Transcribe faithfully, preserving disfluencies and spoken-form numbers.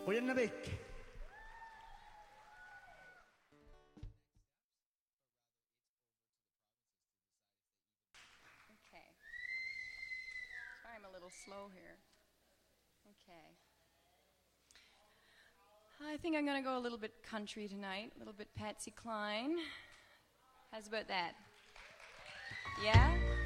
Och gärna väck. Okay. Sorry, I'm a little slow here. Okay. I think I'm going to go a little bit country tonight, a little bit Patsy Cline. How's about that? Yeah?